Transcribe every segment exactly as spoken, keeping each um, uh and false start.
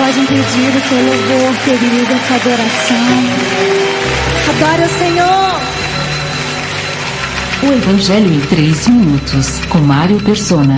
podem pedir o teu louvor, querido, a tua adoração. Adore ao Senhor. O Evangelho em três minutos, com Mário Persona.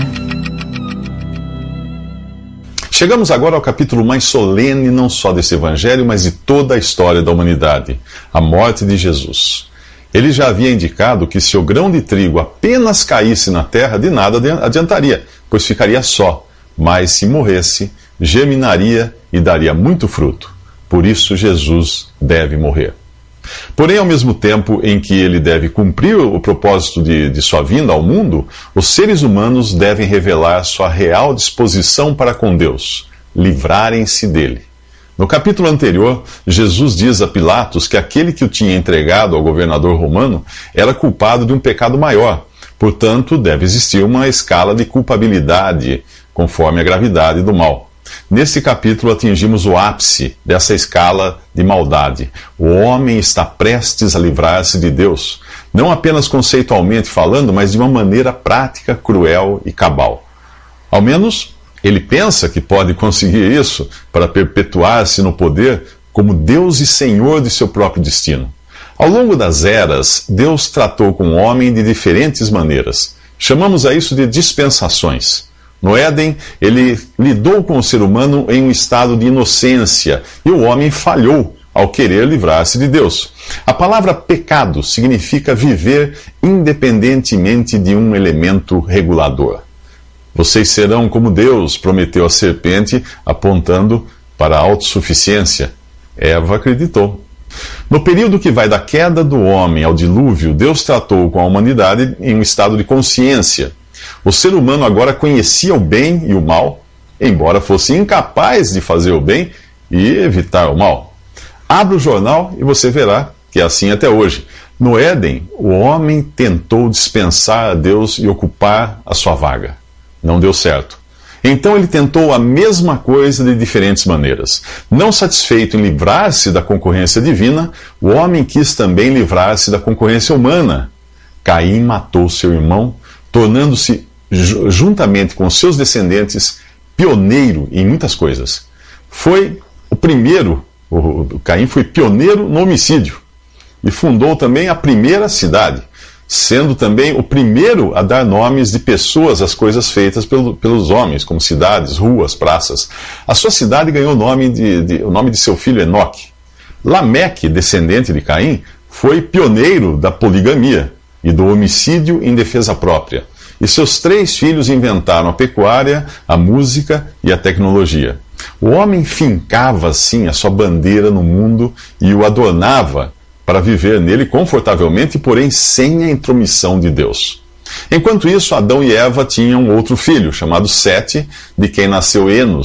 Chegamos agora ao capítulo mais solene não só desse Evangelho, mas de toda a história da humanidade, a morte de Jesus. Ele já havia indicado que se o grão de trigo apenas caísse na terra, de nada adiantaria, pois ficaria só, mas se morresse, germinaria e daria muito fruto. Por isso Jesus deve morrer. Porém, ao mesmo tempo em que ele deve cumprir o propósito de, de sua vinda ao mundo, os seres humanos devem revelar sua real disposição para com Deus, livrarem-se dele. No capítulo anterior, Jesus diz a Pilatos que aquele que o tinha entregado ao governador romano era culpado de um pecado maior. Portanto, deve existir uma escala de culpabilidade, conforme a gravidade do mal. Nesse capítulo atingimos o ápice dessa escala de maldade. O homem está prestes a livrar-se de Deus, não apenas conceitualmente falando, mas de uma maneira prática, cruel e cabal. Ao menos, ele pensa que pode conseguir isso para perpetuar-se no poder como Deus e Senhor de seu próprio destino. Ao longo das eras, Deus tratou com o homem de diferentes maneiras. Chamamos a isso de dispensações. No Éden, ele lidou com o ser humano em um estado de inocência, e o homem falhou ao querer livrar-se de Deus. A palavra pecado significa viver independentemente de um elemento regulador. Vocês serão como Deus, prometeu a serpente, apontando para a autossuficiência. Eva acreditou. No período que vai da queda do homem ao dilúvio, Deus tratou com a humanidade em um estado de consciência. O ser humano agora conhecia o bem e o mal, embora fosse incapaz de fazer o bem e evitar o mal. Abra o jornal e você verá que é assim até hoje. No Éden, o homem tentou dispensar a Deus e ocupar a sua vaga. Não deu certo. Então ele tentou a mesma coisa de diferentes maneiras. Não satisfeito em livrar-se da concorrência divina, o homem quis também livrar-se da concorrência humana. Caim matou seu irmão, tornando-se, juntamente com seus descendentes, pioneiro em muitas coisas. Foi o primeiro, o Caim foi pioneiro no homicídio, e fundou também a primeira cidade, sendo também o primeiro a dar nomes de pessoas às coisas feitas pelo, pelos homens, como cidades, ruas, praças. A sua cidade ganhou o nome de, de, o nome de seu filho Enoque. Lameque, descendente de Caim, foi pioneiro da poligamia e do homicídio em defesa própria. E seus três filhos inventaram a pecuária, a música e a tecnologia. O homem fincava, assim, a sua bandeira no mundo e o adornava para viver nele confortavelmente, porém sem a intromissão de Deus. Enquanto isso, Adão e Eva tinham outro filho, chamado Sete, de quem nasceu Enos,